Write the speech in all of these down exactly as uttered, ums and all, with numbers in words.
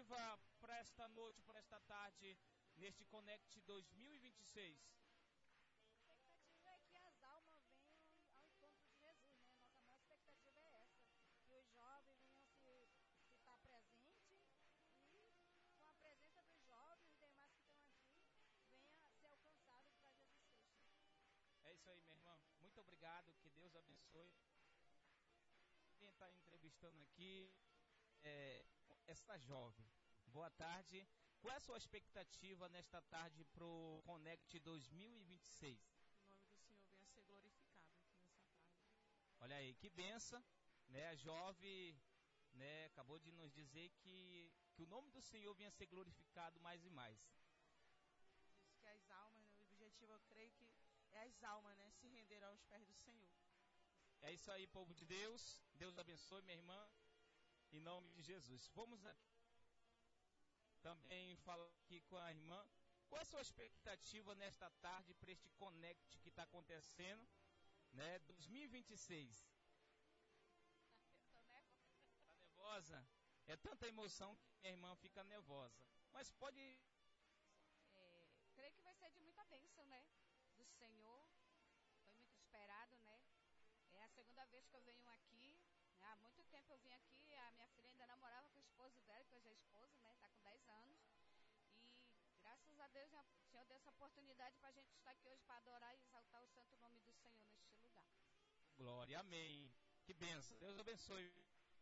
expectativa para esta noite, para esta tarde, neste Connect dois mil e vinte e seis? A expectativa é que as almas venham ao encontro de Jesus, né? Nossa maior expectativa é essa, que os jovens venham se, se estar presentes e com a presença dos jovens e demais que estão aqui, venha ser alcançado para Jesus Cristo. É isso aí, minha irmã. Muito obrigado, que Deus abençoe. Quem está entrevistando aqui é esta jovem. Boa tarde. Qual é a sua expectativa nesta tarde para o Connect dois mil e vinte e seis? O nome do Senhor venha ser glorificado aqui nessa tarde. Olha aí, que benção, né? A jovem, né, acabou de nos dizer que, que o nome do Senhor venha ser glorificado mais e mais. Diz que as almas, né, o objetivo, eu creio que é as almas, né, se render aos pés do Senhor. É isso aí, povo de Deus. Deus abençoe, minha irmã, em nome de Jesus. Vamos aqui também falar aqui com a irmã. Qual é a sua expectativa nesta tarde para este Connect que está acontecendo, né, dois mil e vinte e seis? Estou nervosa. Está nervosa? É tanta emoção que minha irmã fica nervosa. Mas pode... É, creio que vai ser de muita bênção, né? Do Senhor. Foi muito esperado, né? É a segunda vez que eu venho aqui. Né? Há muito tempo eu vim aqui. A minha filha ainda namorava com o esposo dela, que hoje é esposo, né? Está com dez anos. E graças a Deus o Senhor deu essa oportunidade para a gente estar aqui hoje para adorar e exaltar o santo nome do Senhor neste lugar. Glória, amém. Que benção. Deus abençoe.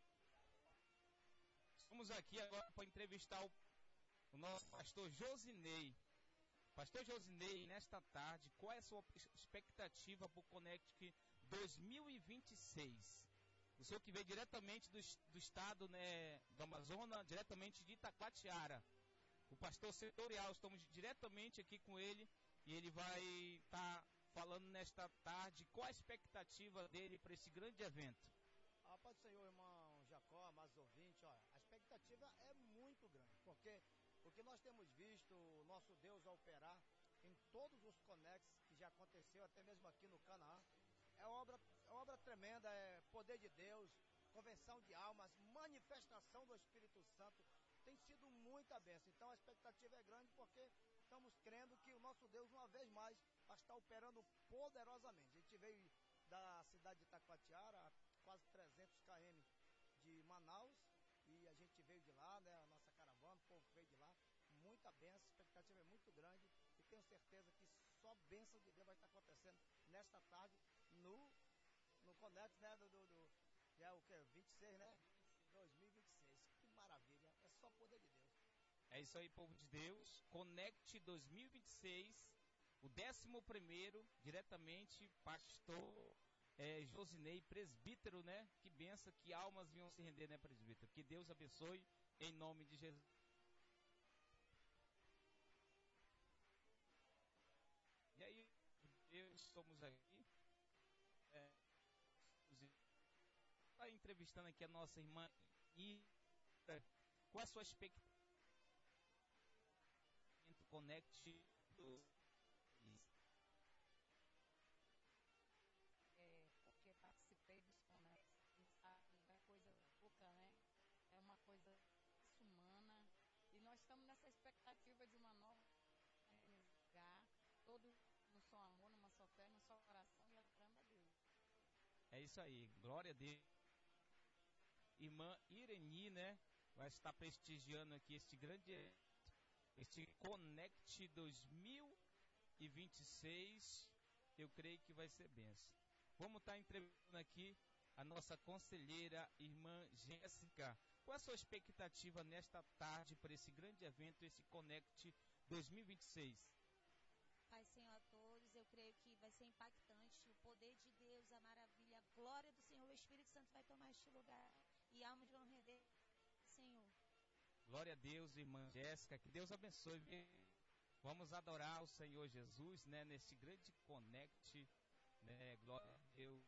Vamos aqui agora para entrevistar o, o nosso pastor Josinei. Pastor Josinei, nesta tarde, qual é a sua expectativa para o Connect dois mil e vinte e seis? O senhor que veio diretamente do, do estado, né, do Amazonas, diretamente de Itacoatiara. O pastor setorial, estamos diretamente aqui com ele e ele vai estar tá falando nesta tarde qual a expectativa dele para esse grande evento. A paz do Senhor, irmão Jacó, amados ouvintes, olha, a expectativa é muito grande, porque o que nós temos visto o nosso Deus operar em todos os Connects que já aconteceu, até mesmo aqui no Canaã, é obra, é obra tremenda, é poder de Deus, convenção de almas, manifestação do Espírito Santo, tem sido muita bênção. Então a expectativa é grande porque estamos crendo que o nosso Deus, uma vez mais, vai estar operando poderosamente. A gente veio da cidade de Itacoatiara, a quase trezentos quilômetros de Manaus, e a gente veio de lá, né, a nossa caravana, o povo veio de lá, muita bênção, a expectativa é muito grande e tenho certeza que só bênção de Deus vai estar acontecendo nesta tarde no, no Connect, né, do, do, do é o que, vinte e seis, né, dois mil e vinte e seis, que maravilha, é só poder de Deus. É isso aí, povo de Deus, Connect dois mil e vinte e seis, o décimo primeiro, diretamente, pastor É, Josinei, presbítero, né? Que benção, que almas vinham se render, né, presbítero? Que Deus abençoe, em nome de Jesus. E aí, Deus, estamos aqui. É, está entrevistando aqui a nossa irmã. E qual a sua expectativa? Connect do... É, porque participei dos Connects, sabe, é coisa pouca, né? É uma coisa humana. E nós estamos nessa expectativa de uma nova né, lugar, todo no só amor, numa só fé, num só coração e adorando a Deus. É isso aí, glória a Deus. Irmã Ireni, né? Vai estar prestigiando aqui este grande evento, este Connect dois mil e vinte e seis. Eu creio que vai ser benção. Vamos estar entrevistando aqui a nossa conselheira, irmã Jéssica. Qual é a sua expectativa nesta tarde para esse grande evento, esse Connect dois mil e vinte e seis? Pai Senhor a todos, eu creio que vai ser impactante. O poder de Deus, a maravilha, a glória do Senhor, o Espírito Santo vai tomar este lugar e almas vão render, Senhor. Glória a Deus, irmã Jéssica, que Deus abençoe. Vamos adorar o Senhor Jesus, né, nesse grande Connect. Né, glória a Deus,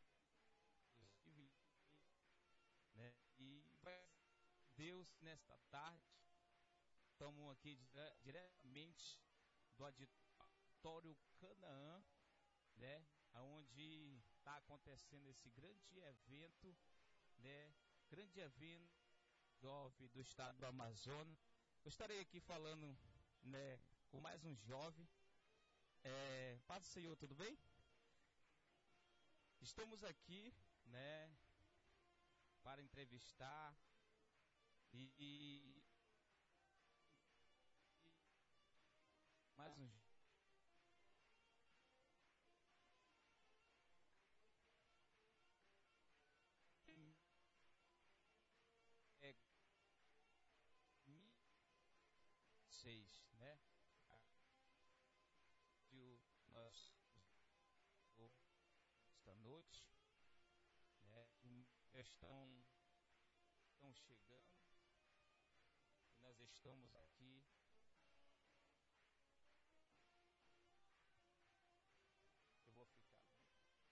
né, e Deus nesta tarde, estamos aqui dire, diretamente do auditório Canaã, né, onde está acontecendo esse grande evento, né, grande evento jovem do estado do Amazonas, Eu estarei aqui falando, né, com mais um jovem. É, paz do Senhor, tudo bem? Estamos aqui, né, para entrevistar e, e- e mais um jo- é, seis, né? Rádio nós esta noite, né? Que estão estão chegando. E nós estamos aqui